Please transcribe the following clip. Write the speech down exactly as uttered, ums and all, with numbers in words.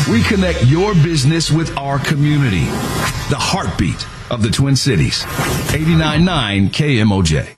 We connect your business with our community. The heartbeat of the Twin Cities. eighty-nine point nine K M O J.